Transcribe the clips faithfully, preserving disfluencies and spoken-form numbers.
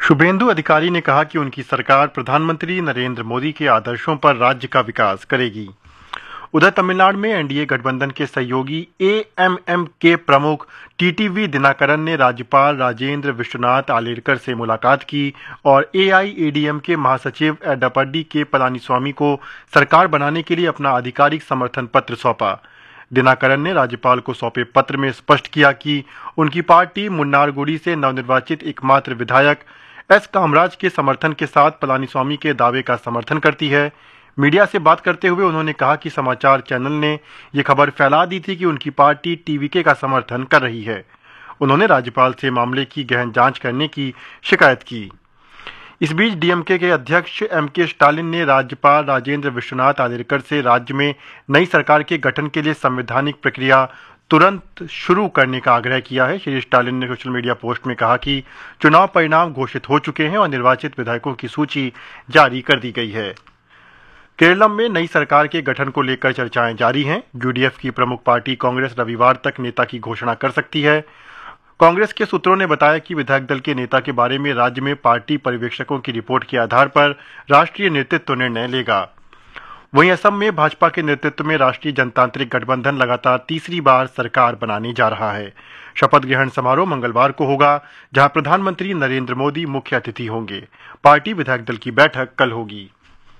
शुभेंदु अधिकारी ने कहा कि उनकी सरकार प्रधानमंत्री नरेंद्र मोदी के आदर्शों पर राज्य का विकास करेगी। उधर तमिलनाडु में एनडीए गठबंधन के सहयोगी एएमएम के प्रमुख टीटीवी दिनकरन ने राज्यपाल राजेंद्र विश्वनाथ आर्लेकर से मुलाकात की और एआईएडीएम के महासचिव एडप्पाडी के पलानीस्वामी को सरकार बनाने के लिए अपना आधिकारिक समर्थन पत्र सौंपा। दिनकरन ने राज्यपाल को सौंपे पत्र में स्पष्ट किया कि उनकी पार्टी मुन्नारगुडी से नवनिर्वाचित एकमात्र विधायक एस कामराज के समर्थन के साथ पलानीस्वामी के दावे का समर्थन करती है। मीडिया से बात करते हुए उन्होंने कहा कि समाचार चैनल ने यह खबर फैला दी थी कि उनकी पार्टी टीवीके का समर्थन कर रही है। उन्होंने राज्यपाल से मामले की गहन जांच करने की शिकायत की। इस बीच डीएमके के अध्यक्ष एम के स्टालिन ने राज्यपाल राजेंद्र विश्वनाथ आर्लेकर से राज्य में नई सरकार के गठन के लिए संवैधानिक प्रक्रिया तुरंत शुरू करने का आग्रह किया है। श्री स्टालिन ने सोशल मीडिया पोस्ट में कहा कि चुनाव परिणाम घोषित हो चुके हैं और निर्वाचित विधायकों की सूची जारी कर दी गई है। केरलम में नई सरकार के गठन को लेकर चर्चाएं जारी हैं। यूडीएफ की प्रमुख पार्टी कांग्रेस रविवार तक नेता की घोषणा कर सकती है। कांग्रेस के सूत्रों ने बताया कि विधायक दल के नेता के बारे में राज्य में पार्टी पर्यवेक्षकों की रिपोर्ट के आधार पर राष्ट्रीय नेतृत्व निर्णय लेगा। वहीं असम में भाजपा के नेतृत्व में राष्ट्रीय जनतांत्रिक गठबंधन लगातार तीसरी बार सरकार बनाने जा रहा है। शपथ ग्रहण समारोह मंगलवार को होगा, जहां प्रधानमंत्री नरेंद्र मोदी मुख्य अतिथि होंगे। पार्टी विधायक दल की बैठक कल होगी।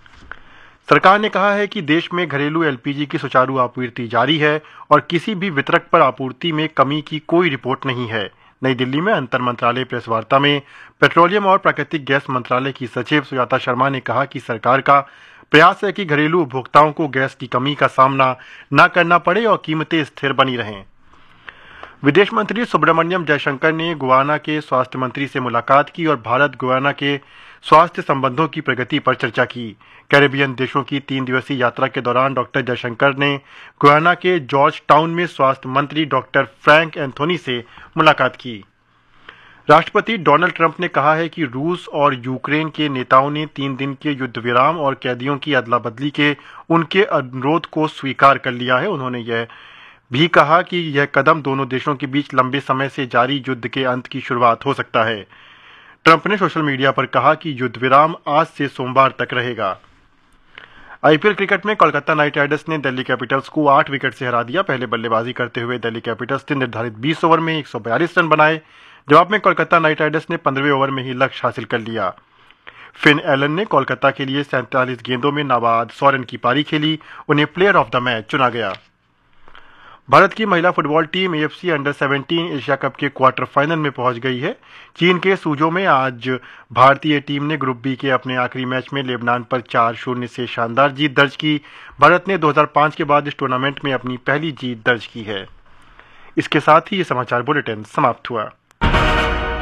सरकार ने कहा है कि देश में घरेलू एलपीजी की सुचारू आपूर्ति जारी है और किसी भी वितरक पर आपूर्ति में कमी की कोई रिपोर्ट नहीं है। नई दिल्ली में अंतर मंत्रालय प्रेस वार्ता में पेट्रोलियम और प्राकृतिक गैस मंत्रालय की सचिव सुजाता शर्मा ने कहा कि सरकार का प्रयास है कि घरेलू उपभोक्ताओं को गैस की कमी का सामना न करना पड़े और कीमतें स्थिर बनी रहें। विदेश मंत्री सुब्रमण्यम जयशंकर ने गुयाना के स्वास्थ्य मंत्री से मुलाकात की और भारत गुयाना के स्वास्थ्य संबंधों की प्रगति पर चर्चा की। कैरेबियन देशों की तीन दिवसीय यात्रा के दौरान डॉक्टर जयशंकर ने गुयाना के जॉर्ज टाउन में स्वास्थ्य मंत्री डॉक्टर फ्रैंक एंथोनी से मुलाकात की। राष्ट्रपति डोनाल्ड ट्रंप ने कहा है कि रूस और यूक्रेन के नेताओं ने तीन दिन के युद्ध विराम और कैदियों की अदला बदली के उनके अनुरोध को स्वीकार कर लिया है। उन्होंने यह भी कहा कि यह कदम दोनों देशों के बीच लंबे समय से जारी युद्ध के अंत की शुरुआत हो सकता है। ट्रंप ने सोशल मीडिया पर कहा कि युद्ध विराम आज से सोमवार तक रहेगा। आईपीएल क्रिकेट में कोलकाता नाइट राइडर्स ने दिल्ली कैपिटल्स को आठ विकेट से हरा दिया। पहले बल्लेबाजी करते हुए दिल्ली कैपिटल्स ने निर्धारित बीस ओवर में एक सौ बयालीस रन बनाए। जवाब में कोलकाता नाइट राइडर्स ने पंद्रहवें ओवर में ही लक्ष्य हासिल कर लिया। फिन एलन ने कोलकाता के लिए सैंतालीस गेंदों में नाबाद सौ रन की पारी खेली। उन्हें प्लेयर ऑफ द मैच चुना गया। भारत की महिला फुटबॉल टीम एएफसी अंडर सत्रह एशिया कप के क्वार्टर फाइनल में पहुंच गई है। चीन के सूजो में आज भारतीय टीम ने ग्रुप बी के अपने आखिरी मैच में लेबनान पर चार शून्य से शानदार जीत दर्ज की। भारत ने दो हज़ार पाँच के बाद इस टूर्नामेंट में अपनी पहली जीत दर्ज की है। इसके साथ ही ये समाचार बुलेटिन समाप्त हुआ।